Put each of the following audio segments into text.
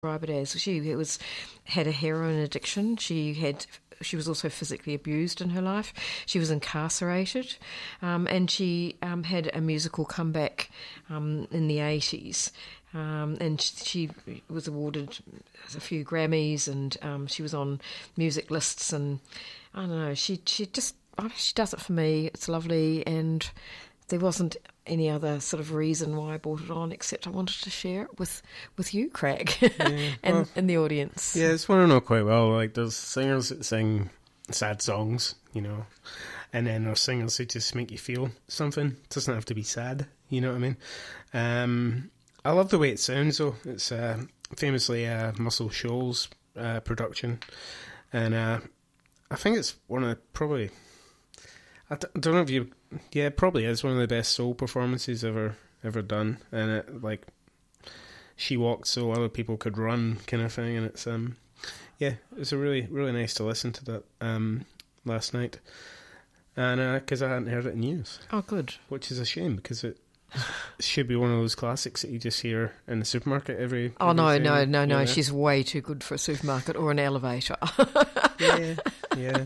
describe it as. Had a heroin addiction. She was also physically abused in her life. She was incarcerated, and she had a musical comeback in the 80s. And she was awarded a few Grammys, and she was on music lists. And I don't know, she does it for me. It's lovely, and there wasn't any other sort of reason why I brought it on except I wanted to share it with you, Craig, and the audience. Yeah, it's one I know quite well. Like, there's singers that sing sad songs, you know, and then there's singers who just make you feel something. It doesn't have to be sad, you know what I mean? I love the way it sounds, though. It's famously Muscle Shoals production, and I think it's one of probably... I don't know if you... Yeah, it probably is one of the best soul performances ever done. And it, like, she walked so other people could run kind of thing. And it's, yeah, it was a really, really nice to listen to that last night. And because I hadn't heard it in years. Oh, good. Which is a shame, because it should be one of those classics that you just hear in the supermarket every... Oh, no. Yeah. She's way too good for a supermarket or an elevator. Yeah.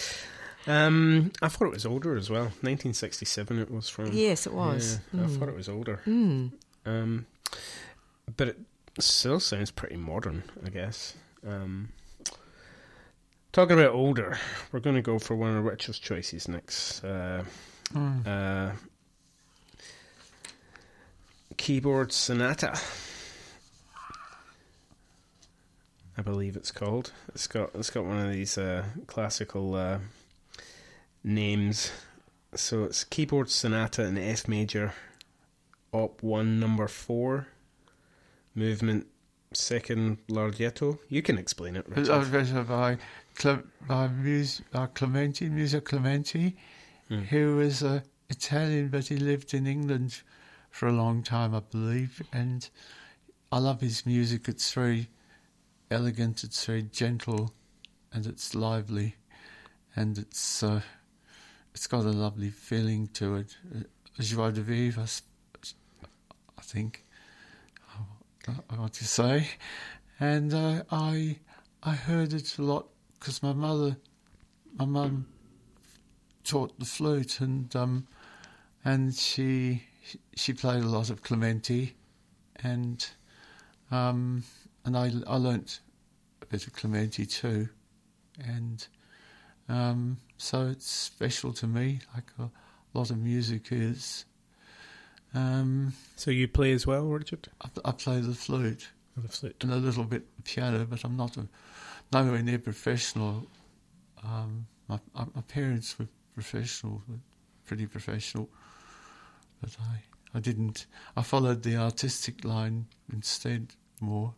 I thought it was older as well. 1967 it was from. Yes, it was. Yeah, I thought it was older. But it still sounds pretty modern, I guess. Talking about older, we're going to go for one of Richard's choices next. Keyboard Sonata, I believe it's called. It's got one of these classical names. So it's Keyboard Sonata in F major, Op 1 number 4, movement 2nd Larghetto. You can explain it, Richard. By Clementi, Musa Clementi, who was Italian, but he lived in England for a long time, I believe, and I love his music. It's very elegant, it's very gentle, and it's lively, and it's got a lovely feeling to it. Joie de vivre, I think I want to say. And I heard it a lot because my mum taught the flute, and she played a lot of Clementi, and I learnt a bit of Clementi too, and so it's special to me, like a lot of music is. So you play as well, Richard? I play the flute. The flute. And a little bit of piano, but I'm nowhere near professional. My parents were professional, pretty professional, but I didn't. I followed the artistic line instead more.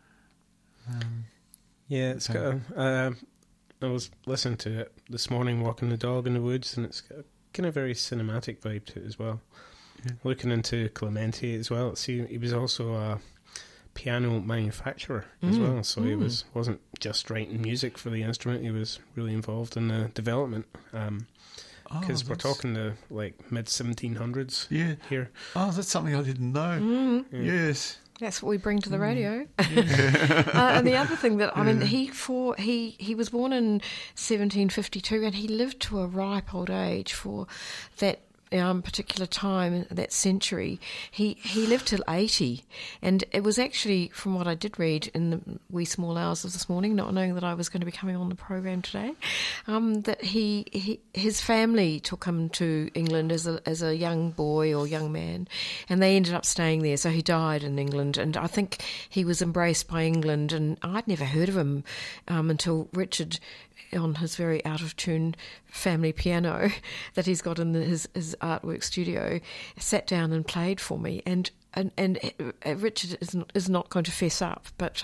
Yeah, it's got I was listening to it this morning, walking the dog in the woods, and it's got a kind of very cinematic vibe to it as well. Yeah. Looking into Clementi as well, he was also a piano manufacturer as well, so he wasn't just writing music for the instrument, he was really involved in the development. Because we're talking the like mid-1700s here. Oh, that's something I didn't know. Yes. That's what we bring to the radio. And the other thing that, I mean, he was born in 1752 and he lived to a ripe old age for that particular time, that century. He lived till 80, and it was actually, from what I did read in the wee small hours of this morning, not knowing that I was going to be coming on the program today, that his family took him to England as a young boy or young man, and they ended up staying there. So he died in England, and I think he was embraced by England. And I'd never heard of him until Richard, on his very out-of-tune family piano that he's got in his artwork studio, sat down and played for me. And Richard is not going to fess up, but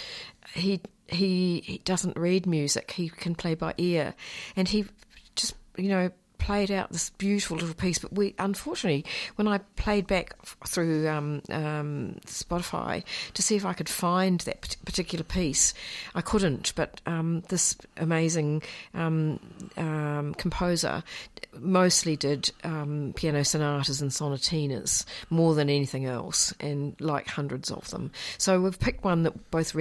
he doesn't read music. He can play by ear, and he just played out this beautiful little piece. But unfortunately, when I played back through Spotify to see if I could find that particular piece, I couldn't. But this amazing composer mostly did piano sonatas and sonatinas more than anything else, and like hundreds of them. So we've picked one that both